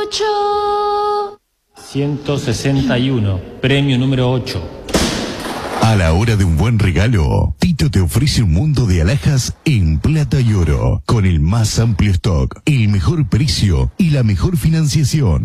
8. 161, premio número 8. A la hora de un buen regalo, Tito te ofrece un mundo de alhajas en plata y oro, con el más amplio stock, el mejor precio y la mejor financiación.